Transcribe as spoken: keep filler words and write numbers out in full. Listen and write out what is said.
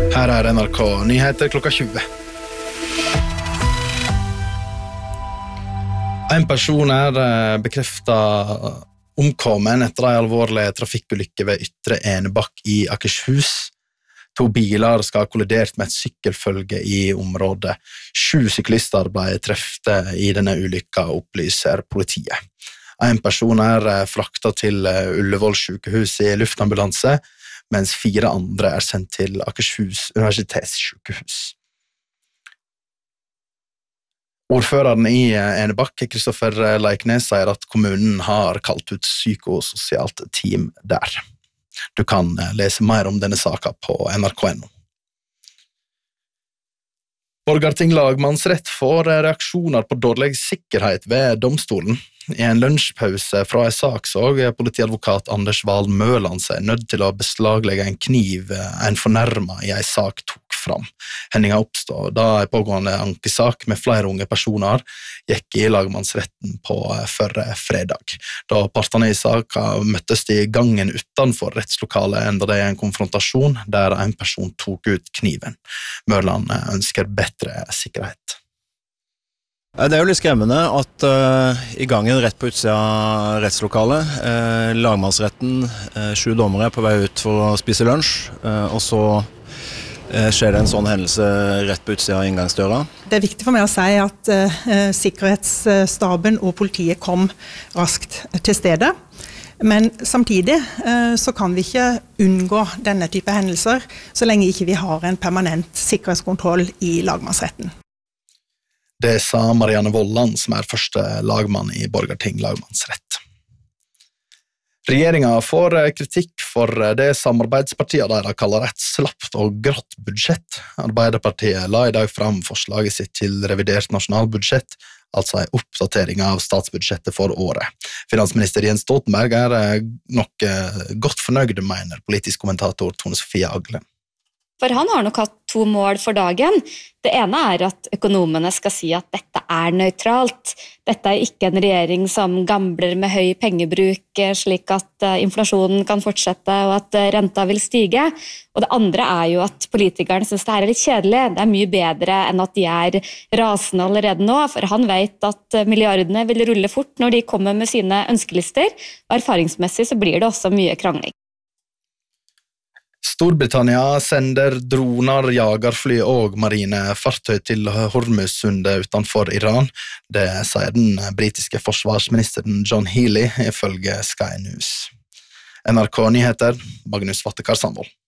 Her er N R K Nyheter klokka tjue. En person er bekreftet omkommen etter en alvorlig trafikkulykke ved Ytre Enebakk i Akershus. To biler skal ha kollidert med et sykkelfølge i området. Sju syklister ble treffet i denne ulykka, opplyser politiet. En person er fraktet til Ullevål sykehus i luftambulanse, mens fire andre er sendt til Akershus universitetssykehus. Ordføreren i Enebakk, Kristoffer Leiknes, sier at kommunen har kalt ut psykososialt team der. Du kan lese mer om denne saken på N R K punktum no. Borgarting lagmannsrett får reaksjoner på dårlig sikkerhet ved domstolen. I en lunsjpause fra en sak så politiadvokat Anders Wahl Møland seg nødt til å beslaglegge en kniv en fornærmet i en sak tok fram. Hendinga oppstod da en pågående ankesak med flere unge personer gikk i lagmannsretten på førre fredag. Da partene i saken møttes i gangen utenfor rettslokalet enda det en konfrontasjon der en person tok ut kniven. Møland ønsker bedre sikkerhet. Det er jo litt skremmende at uh, i gangen rett på utsida av rettslokalet, uh, lagmannsretten, uh, sju dommere er på vei ut for å spise lunsj, uh, og så uh, skjer det en sånn hendelse rett på utsida av inngangsdøra. Det er viktig for meg å si at uh, sikkerhetsstaben og politiet kom raskt til stedet. Men samtidig uh, så kan vi ikke unngå denne type hendelser så lenge ikke vi har en permanent sikkerhetskontroll i lagmannsretten. Det sa Marianne Volland, som er første lagmann i Borgarting lagmannsrett. Regjeringen får kritikk for det samarbeidspartiet der de kaller et slapt og grått budsjett. Arbeiderpartiet la i dag fram forslaget sitt til revidert nasjonalbudsjett, altså en oppdatering av statsbudsjettet for året. Finansminister Jens Stoltenberg er nok godt fornøyd, mener politisk kommentator Tone Sofie Aglen. For han har nok hatt to mål for dagen. Det ene er at økonomene skal si at dette er nøytralt. Dette er ikke en regjering som gambler med høy pengebruk slik at inflasjonen kan fortsette og at renta vil stige. Og det andre er jo at politikerne synes det her er litt kjedelig. Det er mye bedre enn at de er rasende allerede nå, for han vet at milliardene vil rulle fort når de kommer med sine ønskelister, og erfaringsmessig så blir det også mye krangling. Storbritannia sender droner, jagerfly og marine fartøy til Hormuzsundet utenfor Iran. Det sier den britiske forsvarsministeren John Healey ifølge Sky News. N R K Nyheter, Magnus Vattekar Sandvold.